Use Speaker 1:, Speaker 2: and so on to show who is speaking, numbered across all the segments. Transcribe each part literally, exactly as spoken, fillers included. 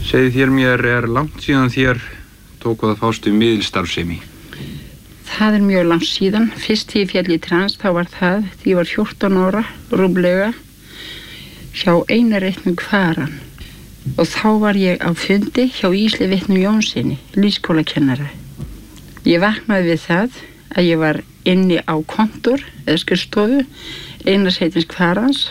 Speaker 1: Segðu þér mér, er langt síðan þér tókuð að fást við miðilstarfsemi?
Speaker 2: Það er mjög langt síðan. Fyrst því ég féll í trans, þá var það því ég var fjórtán ára, rúmlega, hjá Einareitnum Kvaran. Og þá var ég á fundi hjá Ísli Vitnum Jónssoni, lýskólakennara. Ég vaknaði við það að ég var inni á kontor, eða skrifstofu, Einareitnum Kvarans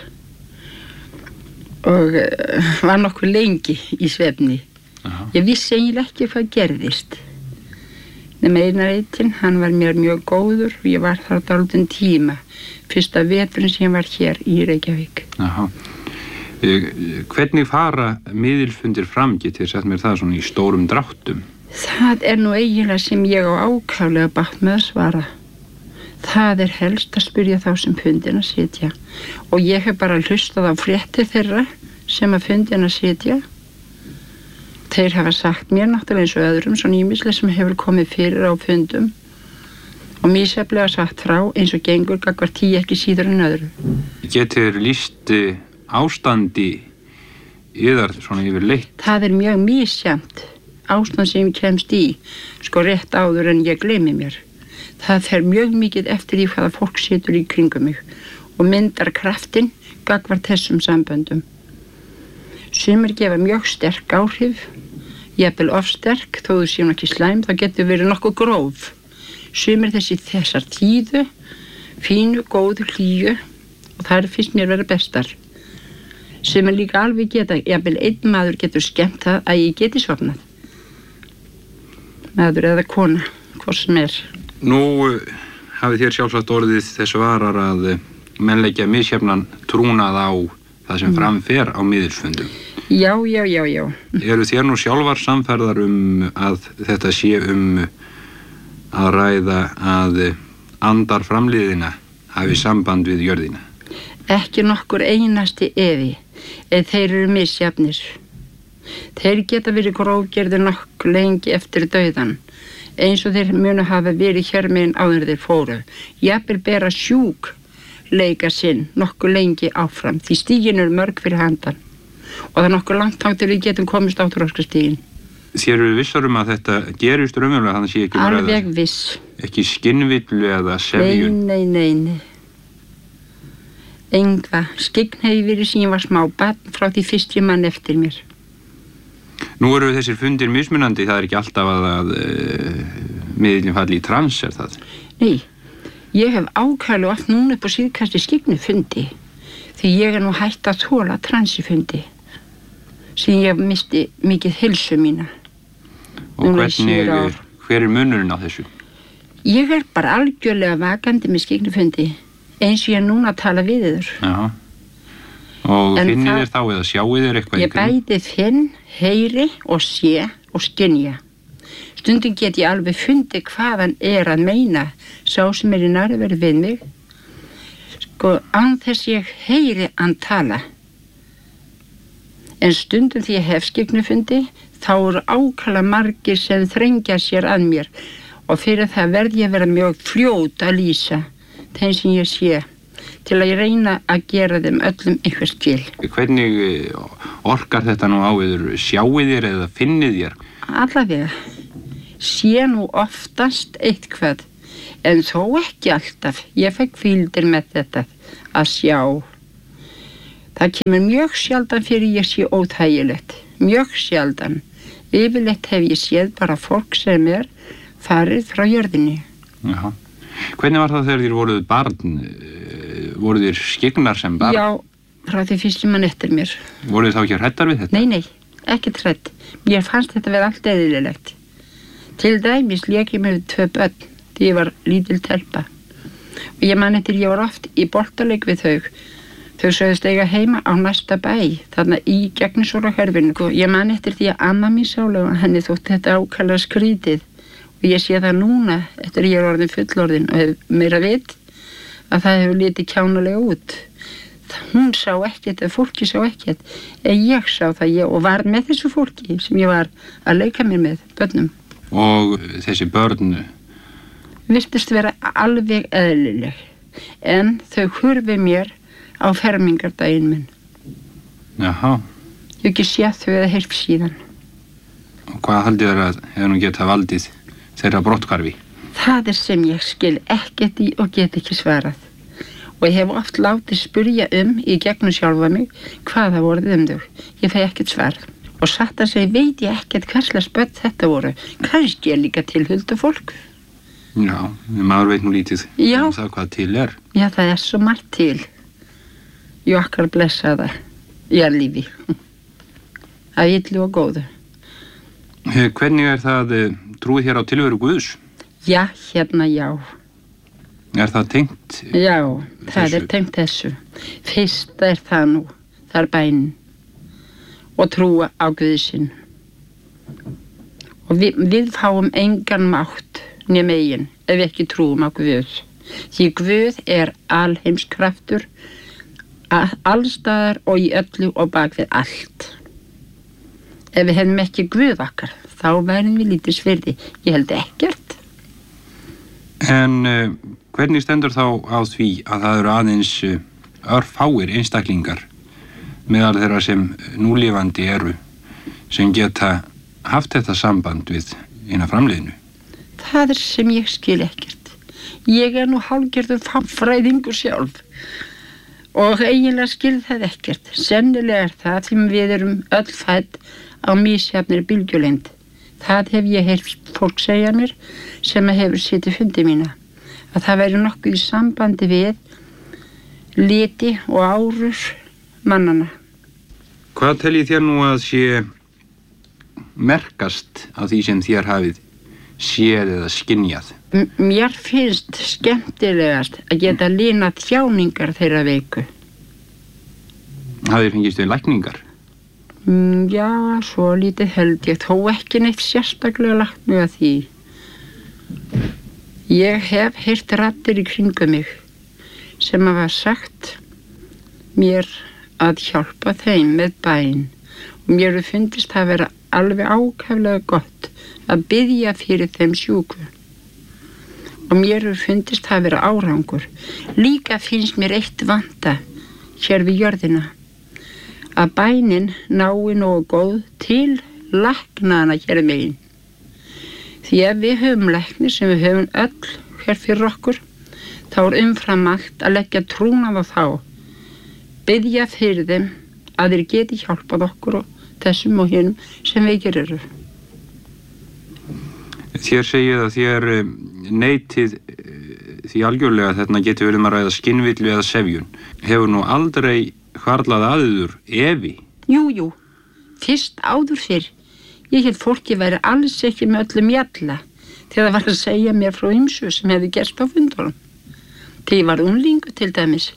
Speaker 2: og uh, var nokkuð lengi í svefni. Aha. Ég vissi eiginlega ekki hvað gerðist. Nema Einareitinn, hann var mér mjög góður og ég var þar dálítinn tíma. Fyrsta veturinn sem ég var hér í Reykjavík.
Speaker 1: Aha. Hvernig fara miðilfundir fram, getið sett mér það svona í stórum dráttum?
Speaker 2: Það er nú eiginlega sem ég á ákaflega bátt með að svara. Það er helst að spyrja þá sem fundina sitja. Og ég hef bara hlustað á fréttir þeirra sem að fundina sitja. Þeir hafa sagt mér náttúrulega eins og öðrum svona ýmislega sem hefur komið fyrir á fundum og misjafnlega sagt frá eins og gengur gagnvart tí ekki síður en öðru.
Speaker 1: Getur lýst ástandi yðar svona yfir leitt?
Speaker 2: Það er mjög misjafnt ástand sem ég kemst í, sko rétt áður en ég gleymi mér. Það fer mjög mikið eftir í hvaða fólk situr í kringum mig og myndar kraftinn gagnvart þessum samböndum. Sumir gefa mjög sterk áhrif, jafnvel ofsterk, þó þú séum ekki slæm, þá getur verið nokkuð gróf. Sumir þessi þessar tíðu, fínu, góðu, hlýju og það finnst mér vera bestar. Sumir líka alveg geta, jafnvel einn maður getur skemmt það að ég geti sofnað. Maður eða kona, hvað sem er.
Speaker 1: Nú hafið þér sjálfsagt orðið þessu varar að menn leggja misjafnan trúnað á það sem framfer á miðilsfundum.
Speaker 2: Já, já, já, já.
Speaker 1: Eru þér nú sjálfar samferðar um að þetta sé um að ræða að andar framliðina hafi samband við jörðina?
Speaker 2: Ekki nokkur einasti efi, eða þeir eru misjafnir. Þeir geta verið grófgerðir nokkuð lengi eftir dauðan, eins og þeir munu hafa verið hér megin áður þeir fóru. Jafnvel bera sjúk leika sinn nokkuð lengi áfram, því stígin eru mörg fyrir handan og það er nokkuð langt þangað til við getum komist á þroskastíginn.
Speaker 1: Þér eru vissar um að þetta gerist raunverulega, þannig sé ekki um ræða?
Speaker 2: Alveg viss.
Speaker 1: Ekki skinnvillu eða sefjun?
Speaker 2: Nei, nei, nei, nei. Enga. Skygn hefði verið sem ég var smá barn frá því fyrst ég mann eftir mér.
Speaker 1: Nú eru þessir fundir mismunandi, það er ekki alltaf að, að uh, miðillin falli í trans, er það?
Speaker 2: Nei. Ég hef ákvæðlega oft núna upp á síðkasti skygnufundi því ég er nú hætt að þola transifundi sem ég misti mikið heilsu mína.
Speaker 1: Og hvernig, hver er munurinn á þessu?
Speaker 2: Ég er bara algjörlega vakandi með skygnufundi eins og ég er núna að tala við þér.
Speaker 1: Já. Og en finnir þér þá eða sjáu þér eitthvað?
Speaker 2: Ég bæði finn, heyri og sé og skynja. Stundum get ég alveg fundið hvað hann er að meina, sá sem er í nærveru við mig. Sko, án þess ég heyri hann tala. En stundum því ég hef skygnufundi, þá eru ákala margir sem þrengja sér að mér og fyrir það verð ég að vera mjög fljót að lýsa þeim sem ég sé til að ég reyna að gera þeim öllum einhver skil.
Speaker 1: Hvernig orkar þetta nú á yður? Sjáu þér eða finnið þér?
Speaker 2: Allavega. Sé nú oftast eitthvað, en þó ekki alltaf. Ég fekk fylgdir með þetta að sjá. Það kemur mjög sjaldan fyrir ég sé óþægilegt. Mjög sjaldan. Yfirleitt hef ég séð bara fólk sem er farið frá jörðinni.
Speaker 1: Jaha. Hvernig var það þegar þér voruð barn? Voruð þér skygnar sem barn?
Speaker 2: Já, frá því fyrst sem mann eftir mér.
Speaker 1: Voruð þið þá ekki hræddar við þetta?
Speaker 2: Nei, nei, ekki hrædd. Mér fannst þetta vera allt eðlilegt. Til dæmis lék ég með tvö börn því ég var lítil telpa. Og ég man eftir ég var oft í boltaleik við þau. Þau sögðust eiga heima á næsta bæ, þarna í Gegnisólahverfinu. Ég man eftir því að amma mín sálega henni þótt þetta ákala skrítið. Og ég sé það núna eftir ég er orðin fullorðin og hef meira vit að það hefur litið kjánulega út. Hún sá ekkert, eða fólki sá ekkert, en ég sá það ég og var með þessu fólki sem ég var að leika mér með, börnum.
Speaker 1: Og þessi börn?
Speaker 2: Virtust vera alveg eðlileg, en þau hurfi mér á fermingardaginn minn.
Speaker 1: Jaha.
Speaker 2: Ég hef ekki séð þau eða heyrt síðan.
Speaker 1: Hvað haldið þér að hefur nú getað valdið þeirra brotthvarfi?
Speaker 2: Það er sem ég skil ekkert í og get ekki svarað. Og ég hef oft látið spyrja um í gegnum sjálfa mig hvaða voruð um þau. Ég fæ ekkert svar. Og satt að segja veit ég ekkert hverslega spött þetta voru. Kannski er líka til huldufólk.
Speaker 1: Já, maður veit nú lítið
Speaker 2: Já.
Speaker 1: um það hvað til er.
Speaker 2: Já, það er svo margt til. Í okkar blessaða jarðlífi. Að illu og góðu.
Speaker 1: Hvernig er það, trúið þér á tilveru Guðs?
Speaker 2: Já, hérna já.
Speaker 1: Er það tengt?
Speaker 2: Já, það
Speaker 1: þessu?
Speaker 2: er tengt þessu. Fyrst er það nú, það er bænin. Og trúa á Guðsinn. Og við, við fáum engan mátt nema eigin ef við ekki trúum á Guð. Því Guð er alheimskraftur allstaðar og í öllu og bak við allt. Ef við hefum ekki Guð okkar, þá værum við lítið svirði. Ég held ekkert.
Speaker 1: En uh, hvernig stendur þá á því að það eru aðeins uh, örfáir einstaklingar meðal þeirra sem núlifandi eru sem geta haft þetta samband við eina framliðinu?
Speaker 2: Það er sem ég skil ekkert. Ég er nú hálfgerður framfræðingur sjálf og eiginlega skil það ekkert. Sennilega er það því við erum öll fædd á misjafnir bylgjulengd. Það hef ég heyrt fólk segja mér sem hefur setið fundi mína. Að það væri nokkuð í sambandi við liti og árur mannana.
Speaker 1: Hvað teljið þér nú að sé merkast af því sem þér hafið séð eða skynjað?
Speaker 2: M- mér finnst skemmtilegast að geta linað þjáningar þeirra veiku.
Speaker 1: Hafið þér fengist við lækningar?
Speaker 2: Mm, já, svo lítið held ég, þó ekki neitt sérstaklega lagt mig að því. Ég hef heyrt raddir í kringum mig sem hafa sagt mér að hjálpa þeim með bæn og mér hefur fundist það vera alveg ákaflega gott að biðja fyrir þeim sjúku. Og mér hefur fundist það vera árangur. Líka finnst mér eitt vanta hér við jörðina. Að bænin nái nógu góð til læknana hér megin. Því ef við höfum lækni sem við höfum öll hér fyrir okkur, þá er umfram allt að leggja trúnað á þá. Biðja fyrir þeim að þeir geti hjálpað okkur og þessum og hinum sem veikir eru.
Speaker 1: Þér segið að þér neitið því algjörlega að þetta getur verið að ræða skinnvillu eða sefjun. Hefur nú aldrei hvarlað aðiður efi?
Speaker 2: Jú, jú, fyrst áður fyrr. Ég held fólki væri alls ekki með öllum jalla þegar það var að segja mér frá ýmsu sem hefði gerst á fundunum. Þegar ég var unglingur til dæmis.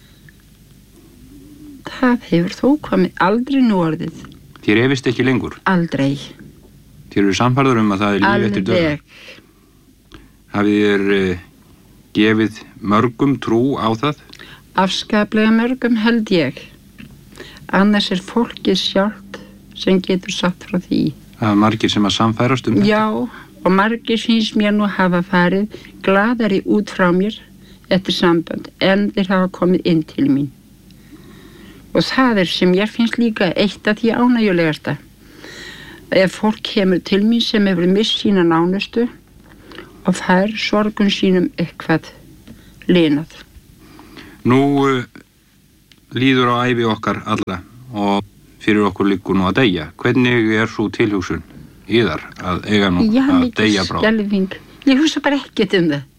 Speaker 2: Það hefur þó komið aldrei nú orðið.
Speaker 1: Þér efist ekki lengur?
Speaker 2: Aldrei.
Speaker 1: Þér eru sannfærður um að það er líf eftir dauða?
Speaker 2: Alveg.
Speaker 1: Hafið þér uh, gefið mörgum trú á það?
Speaker 2: Afskaplega mörgum held ég. Annars er fólkið sjálft sem getur sagt frá því.
Speaker 1: Það er margir sem að samfærast um þetta?
Speaker 2: Já, og margir finnst mér nú hafa farið gladari út frá mér eftir samband en þeir hafa komið inn til mín. Og það er sem ég finnst líka eitt af því ánægjulegasta. Ef fólk kemur til mín sem hefur misst sína nánustu og fær sorgun sínum eitthvað linað.
Speaker 1: Nú uh, líður á ævi okkar alla og fyrir okkur liggur nú að deyja. Hvernig er svo tilhugsun í þar að eiga nú
Speaker 2: Já,
Speaker 1: að deyja bráð?
Speaker 2: skelfing. Ég hugsa bara ekkert um það.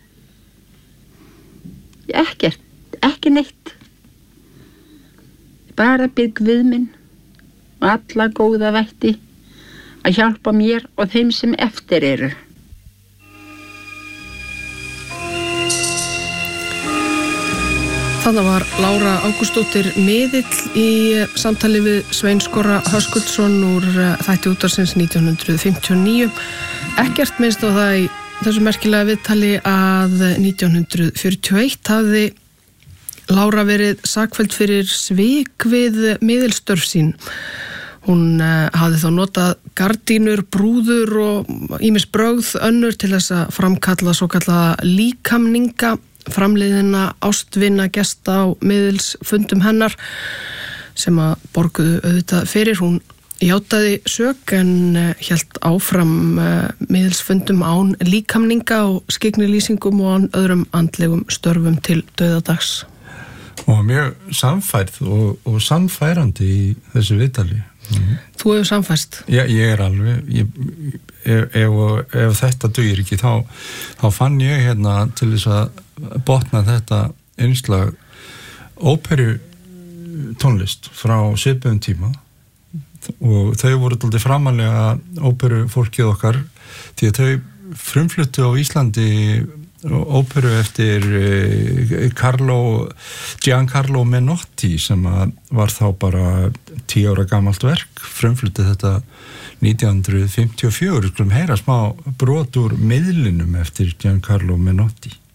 Speaker 2: Ekkert, ekki neitt. Bara bið Guð minn og alla góða vætti að hjálpa mér og þeim sem eftir eru.
Speaker 3: Þarna var Lára Ágústsdóttir miðill í samtali við Svein Skorra Höskuldsson úr þætti útvarpsins nítján hundruð fimmtíu og níu. Ekkert minnst á það í þessu merkilega viðtali að nítján hundruð fjörutíu og eitt hafði Lára verið sakfelld fyrir svik við miðilstörf sín. Hún hafði þá notað gardínur, brúður og ýmis brögð önnur til þess að framkalla svo kallaða líkamninga, framleiðina ástvina gesta á miðilsfundum hennar sem að borguðu auðvitað fyrir. Hún játaði sök en hélt áfram miðilsfundum án líkamninga og skygnilýsingum og án öðrum andlegum störfum til dauðadags.
Speaker 4: Og mjög samfærð og, og samfærandi í þessu viðtali. Mm.
Speaker 3: Þú hefur samfæst?
Speaker 4: Já, ég er alveg. Ég, ef, ef, ef þetta dugir ekki, þá, þá fann ég hérna til þess að botna þetta innslag óperu tónlist frá svipuðum tíma og þau voru dálítið framalega óperu fólkið okkar því að þau frumfluttu á Íslandi óperu eftir Carlo, Giancarlo Menotti sem var þá bara tíu ára gamalt verk, frumflutti þetta nítján hundruð fimmtíu og fjögur, skulum heyra smá brot úr miðlinum eftir Giancarlo Menotti.